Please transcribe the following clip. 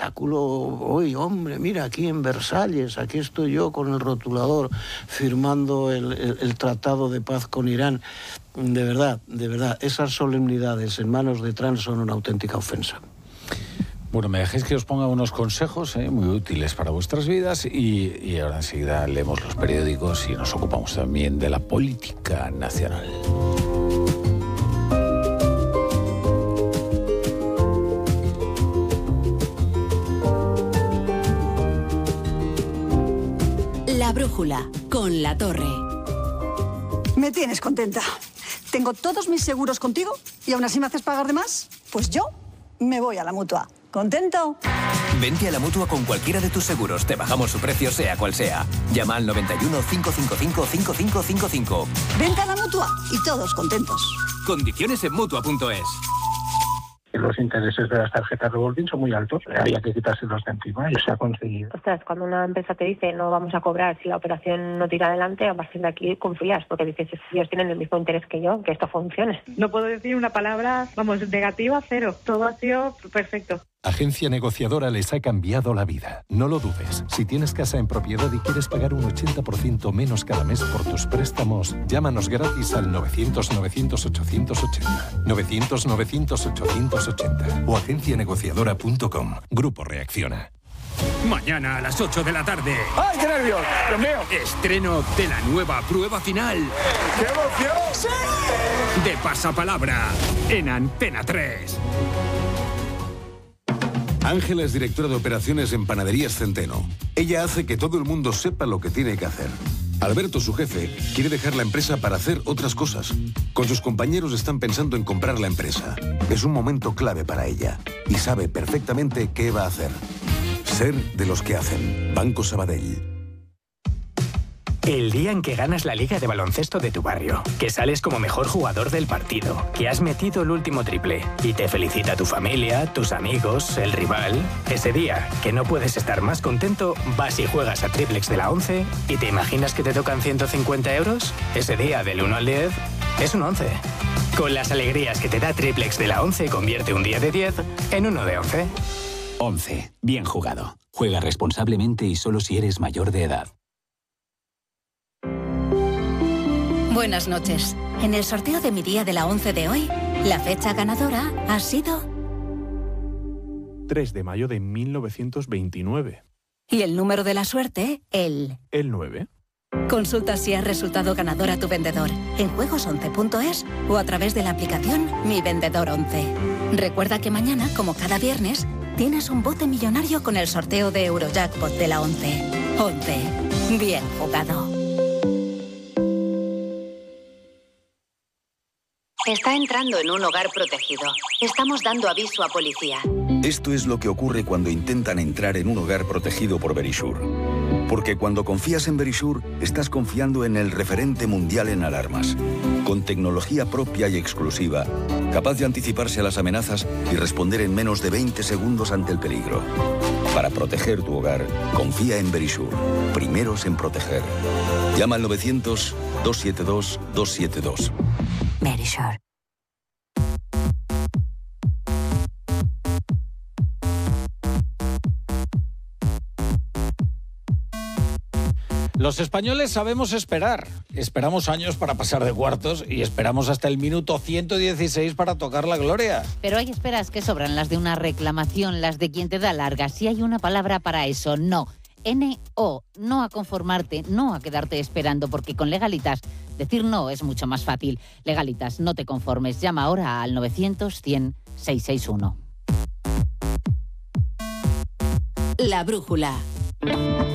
espectáculo hoy, hombre, mira, aquí en Versalles, aquí estoy yo con el rotulador firmando el tratado de paz con Irán. De verdad, esas solemnidades en manos de Trump son una auténtica ofensa. Bueno, me dejéis que os ponga unos consejos muy útiles para vuestras vidas y ahora enseguida leemos los periódicos y nos ocupamos también de la política nacional. La brújula, con La Torre. Me tienes contenta. Tengo todos mis seguros contigo y aún así me haces pagar de más. Pues yo me voy a la Mutua. ¿Contento? Vente a la Mutua con cualquiera de tus seguros. Te bajamos su precio sea cual sea. Llama al 91 555 5555. Vente a la Mutua y todos contentos. Condiciones en Mutua.es. Los intereses de las tarjetas revolving son muy altos, había que quitárselos de encima y se ha conseguido. Ostras, cuando una empresa te dice no vamos a cobrar si la operación no tira adelante, a partir de aquí confías, porque dices, ellos tienen el mismo interés que yo, que esto funcione. No puedo decir una palabra, negativa, cero. Todo ha sido perfecto. Agencia Negociadora les ha cambiado la vida. No lo dudes. Si tienes casa en propiedad y quieres pagar un 80% menos cada mes por tus préstamos, llámanos gratis al 900-900-880. 900-900-880 o agencianegociadora.com. Grupo Reacciona. Mañana a las 8 de la tarde. ¡Ay, qué nervios! ¡Dios mío! Estreno de la nueva prueba final. ¡Qué emoción! ¡Sí! De Pasapalabra en Antena 3. Ángela es directora de operaciones en Panaderías Centeno. Ella hace que todo el mundo sepa lo que tiene que hacer. Alberto, su jefe, quiere dejar la empresa para hacer otras cosas. Con sus compañeros están pensando en comprar la empresa. Es un momento clave para ella y sabe perfectamente qué va a hacer. Ser de los que hacen. Banco Sabadell. El día en que ganas la liga de baloncesto de tu barrio, que sales como mejor jugador del partido, que has metido el último triple y te felicita tu familia, tus amigos, el rival. Ese día, que no puedes estar más contento, vas y juegas a Triplex de la 11 y te imaginas que te tocan 150 euros. Ese día, del 1 al 10, es un 11. Con las alegrías que te da Triplex de la 11, convierte un día de 10 en uno de 11. 11. Bien jugado. Juega responsablemente y solo si eres mayor de edad. Buenas noches. En el sorteo de mi día de la 11 de hoy, la fecha ganadora ha sido 3 de mayo de 1929. Y el número de la suerte, el 9. Consulta si has resultado ganador a tu vendedor en juegos11.es o a través de la aplicación Mi Vendedor 11. Recuerda que mañana, como cada viernes, tienes un bote millonario con el sorteo de Eurojackpot de la 11. 11. Bien jugado. Está entrando en un hogar protegido. Estamos dando aviso a policía. Esto es lo que ocurre cuando intentan entrar en un hogar protegido por Verisure. Porque cuando confías en Verisure, estás confiando en el referente mundial en alarmas. Con tecnología propia y exclusiva, capaz de anticiparse a las amenazas y responder en menos de 20 segundos ante el peligro. Para proteger tu hogar, confía en Verisure. Primeros en proteger. Llama al 900-272-272. Verisure. Los españoles sabemos esperar. Esperamos años para pasar de cuartos y esperamos hasta el minuto 116 para tocar la gloria. Pero hay esperas que sobran, las de una reclamación, las de quien te da largas. Si hay una palabra para eso, no. N-O, no a conformarte, no a quedarte esperando, porque con Legalitas decir no es mucho más fácil. Legalitas, no te conformes. Llama ahora al 900-100-661. La brújula.